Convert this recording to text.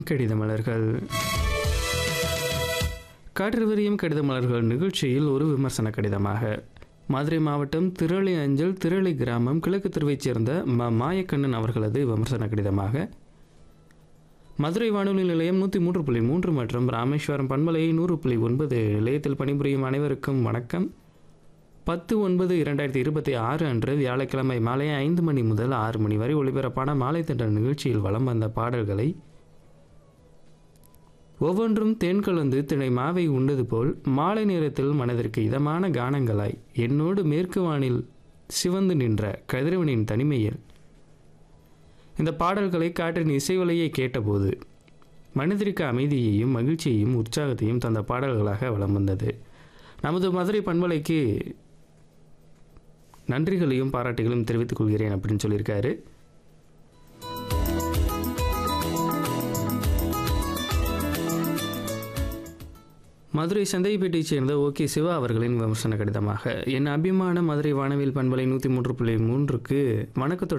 கடித மலர்கள். காற்று விரியும் கடித மலர்கள் நிகழ்ச்சியில் ஒரு விமர்சன கடிதமாக மதுரை மாவட்டம் திரளி அஞ்சல் திரளி கிராமம் கிழக்கு தெருவைச் சேர்ந்த மாயக்கண்ணன் அவர்களது விமர்சன கடிதமாக மதுரை வானொலி நிலையம் 103.3 மற்றும் ராமேஸ்வரம் பண்பலை 100.9 நிலையத்தில் பணிபுரியும் அனைவருக்கும் வணக்கம். 10/9/2026 அன்று வியாழக்கிழமை மாலை 5 மணி முதல் 6 மணி வரை ஒளிபரப்பான மாலை தென்றல் நிகழ்ச்சியில் வலம் வந்த பாடல்களை ஒவ்வொன்றும் தேன் கலந்து திணை மாவை உண்டது போல் மாலை நேரத்தில் மனதிற்கு இதமான கானங்களாய் என்னோடு மேற்கு வானில் சிவந்து நின்ற கதிரவனின் தனிமையில் இந்த பாடல்களை காற்றின் இசைவலையை கேட்டபோது மனதிற்கு அமைதியையும் மகிழ்ச்சியையும் உற்சாகத்தையும் தந்த பாடல்களாக வலம் வந்தது. நமது மதுரை பண்பலைக்கு நன்றிகளையும் பாராட்டுகளையும் தெரிவித்துக் கொள்கிறேன் அப்படின்னு சொல்லியிருக்காரு. மதுரை சந்தைப்பேட்டையைச் சேர்ந்த ஓகே சிவா அவர்களின் விமர்சன கடிதமாக என் அபிமான மதுரை வானவில் பண்பலை 103.3க்கு வணக்கத்துடன்